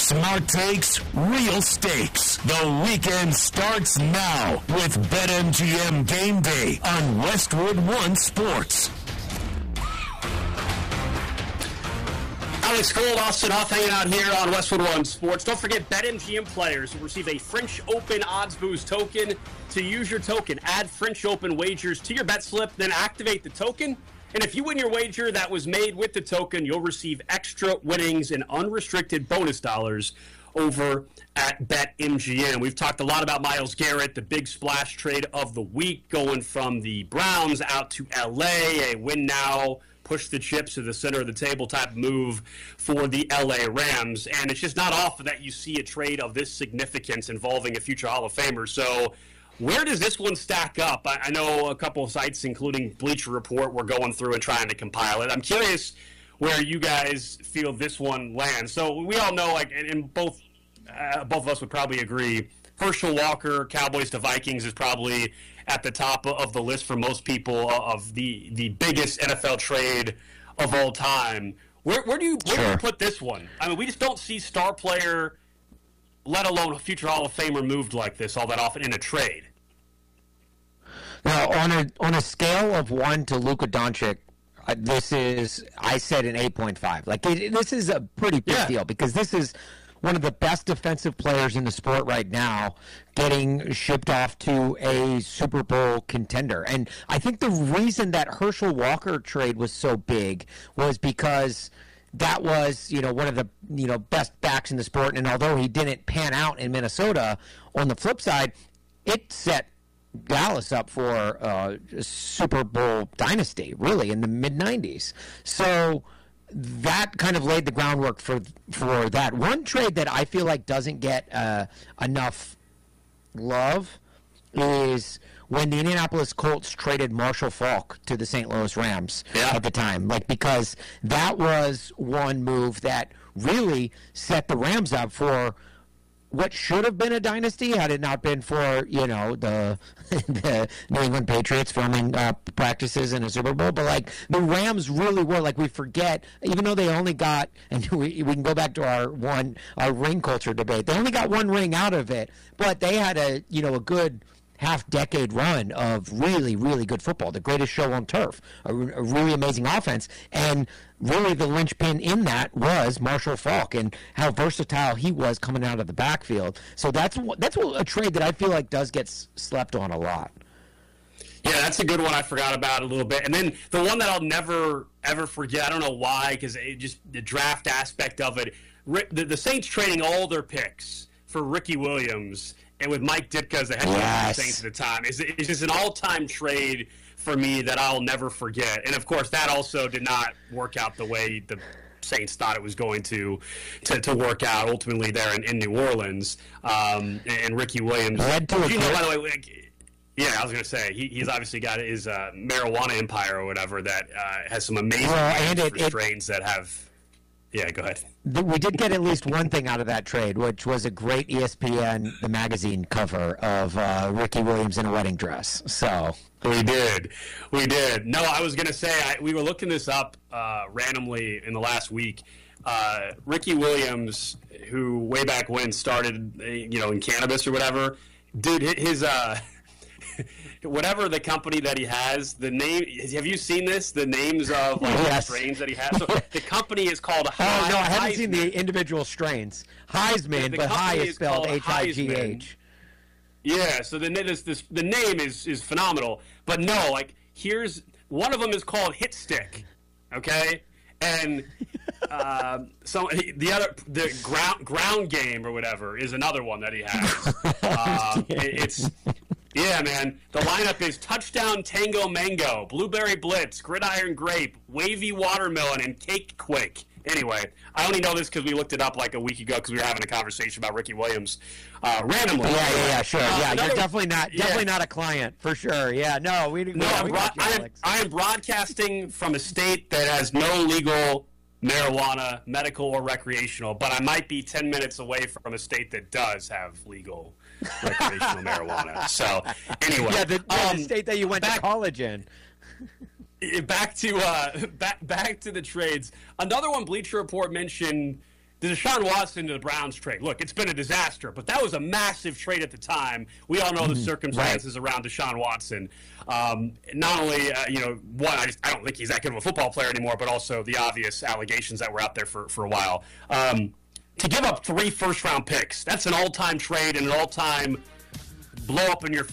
Smart takes, real stakes. The weekend starts now with BetMGM Game Day on Westwood One Sports. Alex Gold, Austin Huff hanging out here on Westwood One Sports. Don't forget, BetMGM players will receive a French Open Odds Boost token. To use your token, add French Open wagers to your bet slip, then activate the token. And if you win your wager that was made with the token, you'll receive extra winnings and unrestricted bonus dollars over at BetMGM. We've talked a lot about Myles Garrett, the big splash trade of the week, going from the Browns out to L.A., a win now, push the chips to the center of the table type move for the L.A. Rams. And it's just not often that you see a trade of this significance involving a future Hall of Famer. So where does this one stack up? I know a couple of sites, including Bleacher Report, were going through and trying to compile it. I'm curious where you guys feel this one lands. So we all know, like, and both of us would probably agree, Herschel Walker, Cowboys to Vikings, is probably at the top of the list for most people of the biggest NFL trade of all time. Where do you put this one? I mean, we just don't see star player, let alone a future Hall of Famer, moved like this all that often in a trade. Now, on a scale of 1 to Luka Doncic, this is, I said, an 8.5. Like, this is a pretty big deal, because this is one of the best defensive players in the sport right now getting shipped off to a Super Bowl contender. And I think the reason that Herschel Walker trade was so big was because that was, one of the, best backs in the sport. And although he didn't pan out in Minnesota, on the flip side, it set Dallas up for a Super Bowl dynasty, really, in the mid-90s. So that kind of laid the groundwork for that. One trade that I feel like doesn't get enough love is when the Indianapolis Colts traded Marshall Faulk to the St. Louis Rams at the time. Like, because that was one move that really set the Rams up for what should have been a dynasty had it not been for, the New England Patriots filming practices in a Super Bowl. But, like, the Rams really were, like, we forget, even though they only got, and we can go back to our ring culture debate, they only got one ring out of it, but they had a good half-decade run of really, really good football, the greatest show on turf, a really amazing offense, and really the linchpin in that was Marshall Faulk and how versatile he was coming out of the backfield. So that's a trade that I feel like does get slept on a lot. Yeah, that's a good one. I forgot about it a little bit. And then the one that I'll never, ever forget, I don't know why, because just the draft aspect of it, the Saints trading all their picks for Ricky Williams, and with Mike Ditka as the head coach of the Saints at the time, it's just an all-time trade for me that I'll never forget. And, of course, that also did not work out the way the Saints thought it was going to work out ultimately there in New Orleans. And Ricky Williams. By the way, yeah, I was going to say, he's obviously got his marijuana empire or whatever that has some amazing strains that have... Yeah, go ahead. We did get at least one thing out of that trade, which was a great ESPN, the magazine cover of Ricky Williams in a wedding dress. So we did. No, I was going to say, we were looking this up randomly in the last week. Ricky Williams, who way back when started, in cannabis or whatever, dude, his whatever the company that he has, the name, have you seen this? The names of the strains that he has? So the company is called Heisman. Oh, no, I haven't seen the individual strains. Heisman, but High is spelled H-I-G-H. Yeah, so the name is phenomenal. But no, like, here's, one of them is called Hit Stick, okay? And the ground game or whatever is another one that he has. Yeah, man. The lineup is Touchdown Tango Mango, Blueberry Blitz, Gridiron Grape, Wavy Watermelon, and Cake Quake. Anyway, I only know this because we looked it up like a week ago because we were having a conversation about Ricky Williams randomly. Yeah, sure. You're definitely not a client for sure. Yeah, no, I am broadcasting from a state that has no legal marijuana, medical or recreational, but I might be 10 minutes away from a state that does have legal recreational marijuana. So, anyway. Yeah, the state that you went to college in. Back to the trades. Another one Bleacher Report mentioned the Deshaun Watson to the Browns trade. Look, it's been a disaster, but that was a massive trade at the time. We all know the circumstances around Deshaun Watson. Not only, one, I don't think he's that good of a football player anymore, but also the obvious allegations that were out there for a while. To give up 3 first-round picks, that's an all-time trade and an all-time blow up in your